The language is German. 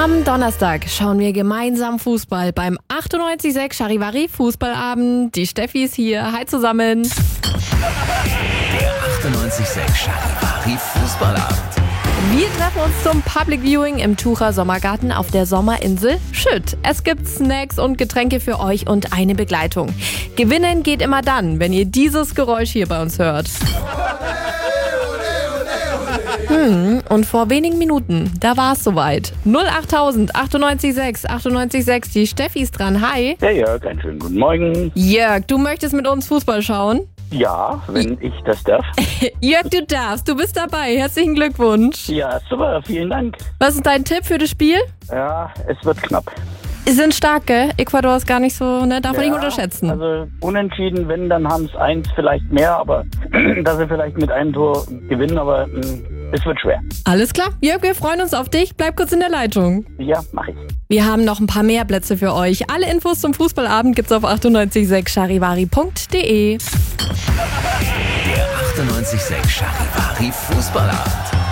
Am Donnerstag schauen wir gemeinsam Fußball beim 98.6 Charivari Fußballabend. Die Steffi ist hier. Hi zusammen. Der 98.6 Charivari Fußballabend. Wir treffen uns zum Public Viewing im Tucher Sommergarten auf der Sommerinsel Schütt. Es gibt Snacks und Getränke für euch und eine Begleitung. Gewinnen geht immer dann, wenn ihr dieses Geräusch hier bei uns hört. Und vor wenigen Minuten, da war es soweit. 08000 98.6 98.6, die Steffi ist dran. Hi. Ja, Jörg, einen schönen guten Morgen. Jörg, du möchtest mit uns Fußball schauen? Ja, wenn ich das darf. Jörg, du darfst, du bist dabei. Herzlichen Glückwunsch. Ja, super, vielen Dank. Was ist dein Tipp für das Spiel? Ja, es wird knapp. Sie sind stark, gell? Ecuador ist gar nicht so, ne? Darf man nicht unterschätzen. Also unentschieden, wenn, dann haben es eins vielleicht mehr, aber dass sie vielleicht mit einem Tor gewinnen, aber es wird schwer. Alles klar. Jörg, wir freuen uns auf dich. Bleib kurz in der Leitung. Ja, mach ich. Wir haben noch ein paar mehr Plätze für euch. Alle Infos zum Fußballabend gibt's auf 986charivari.de. Der 98.6 Charivari Fußballabend.